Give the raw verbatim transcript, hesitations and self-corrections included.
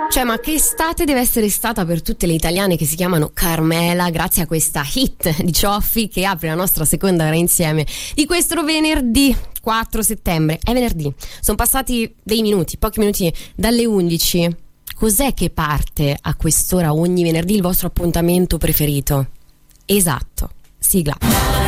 Cioè, ma che estate deve essere stata per tutte le italiane che si chiamano Carmela, grazie a questa hit di Cioffi che apre la nostra seconda ora insieme di questo venerdì quattro settembre. È venerdì, sono passati dei minuti, pochi minuti dalle undici. Cos'è che parte a quest'ora ogni venerdì il vostro appuntamento preferito? Esatto, sigla.